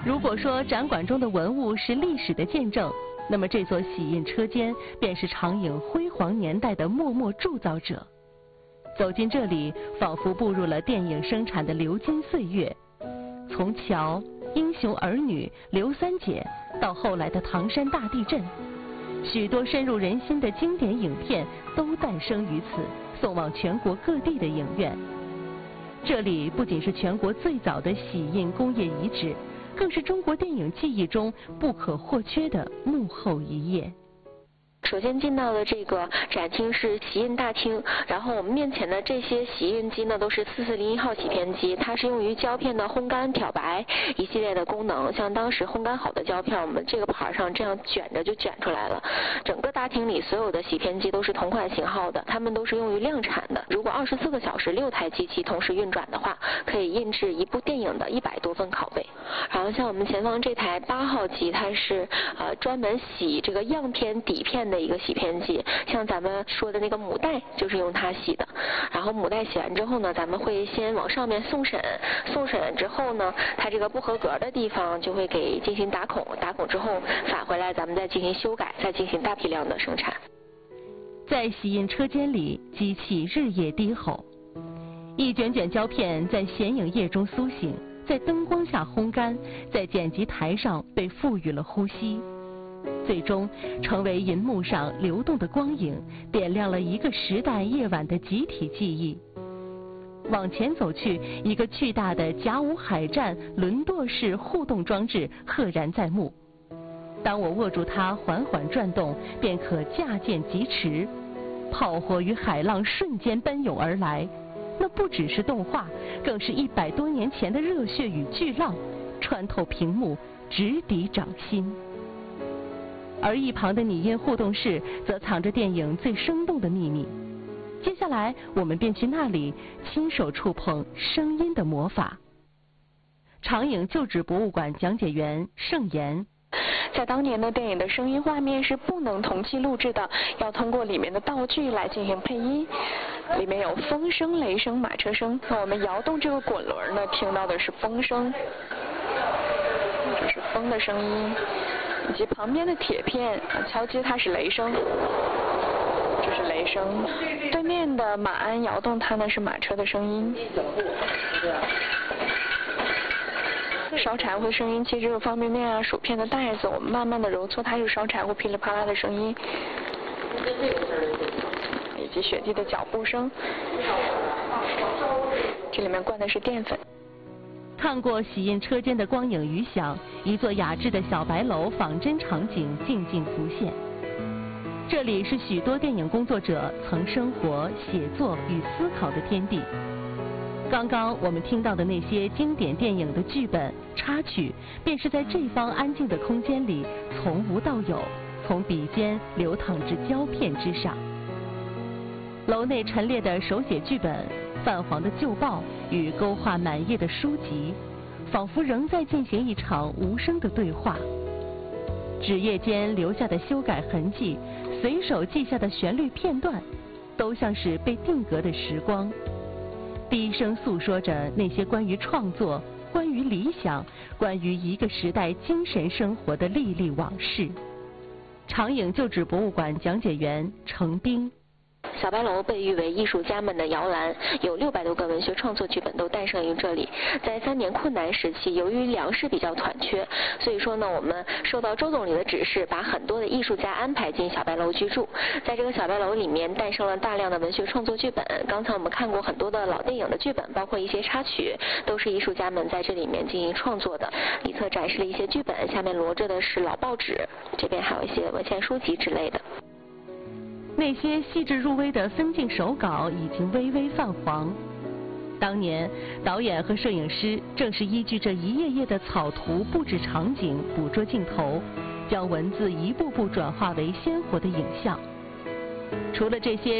如果说展馆中的文物是历史的见证，那么这座玺印车间便是长影辉煌年代的默默铸造者。走进这里，仿佛步入了电影生产的流金岁月。从乔、英雄儿女、刘三姐到后来的唐山大地震，许多深入人心的经典影片都诞生于此，送往全国各地的影院。这里不仅是全国最早的玺印工业遗址，更是中国电影记忆中不可或缺的幕后一页。 首先进到的这个展厅是玺印大厅，然后我们面前的这些玺印机呢，都是4401号洗片机，它是用于胶片的烘干、漂白一系列的功能。像当时烘干好的胶片，我们这个盘上这样卷着就卷出来了。整个大厅里所有的洗片机都是同款型号的，它们都是用于量产的。如果24个小时6台机器同时运转的话，可以印制一部电影的100多份拷贝。然后像我们前方这台8号机，它是专门洗这个样片底片的一个洗片机，像咱们说的那个母带就是用它洗的。然后母带洗完之后呢，咱们会先往上面送审，送审之后呢，它这个不合格的地方就会给进行打孔，打孔之后返回来，咱们再进行修改，再进行大批量的生产。 在玺印车间里，机器日夜低吼，一卷卷胶片在显影液中苏醒，在灯光下烘干，在剪辑台上被赋予了呼吸，最终成为银幕上流动的光影，点亮了一个时代夜晚的集体记忆。往前走去，一个巨大的甲午海战轮舵式互动装置赫然在目。当我握住它缓缓转动，便可驾舰疾驰，炮火与海浪瞬间奔涌而来。那不只是动画，更是100多年前的热血与巨浪，穿透屏幕，直抵掌心。而一旁的拟音互动室则藏着电影最生动的秘密。接下来我们便去那里亲手触碰声音的魔法。长影旧址博物馆讲解员盛言， 在当年的电影的声音画面是不能同期录制的，要通过里面的道具来进行配音。里面有风声、雷声、马车声。那我们摇动这个滚轮呢，听到的是风声，这是风的声音，以及旁边的铁片敲击它是雷声，这是雷声。对面的马鞍摇动它呢是马车的声音。烧柴火的声音，其实这个方便面啊、薯片的袋子，我们慢慢的揉搓，它是烧柴火噼里啪啦的声音，以及雪地的脚步声。这里面灌的是淀粉。 看过玺印车间的光影余响，一座雅致的小白楼仿真场景静静浮现。这里是许多电影工作者曾生活、写作与思考的天地。刚刚我们听到的那些经典电影的剧本、插曲，便是在这方安静的空间里从无到有，从笔尖流淌至胶片之上。楼内陈列的手写剧本、泛黄的旧报与勾画满页的书籍，仿佛仍在进行一场无声的对话。纸页间留下的修改痕迹，随手记下的旋律片段，都像是被定格的时光，低声诉说着那些关于创作、关于理想、关于一个时代精神生活的历历往事。长影旧址博物馆讲解员程冰。 小白楼被誉为艺术家们的摇篮，有600多个文学创作剧本都诞生于这里。在3年困难时期，由于粮食比较短缺，所以说呢，我们受到周总理的指示，把很多的艺术家安排进小白楼居住。在这个小白楼里面，诞生了大量的文学创作剧本。刚才我们看过很多的老电影的剧本，包括一些插曲，都是艺术家们在这里面进行创作的。一侧展示了一些剧本，下面摞着的是老报纸，这边还有一些文献书籍之类的。 那些细致入微的分镜手稿已经微微泛黄。当年导演和摄影师正是依据这一页页的草图布置场景，捕捉镜头，将文字一步步转化为鲜活的影像。除了这些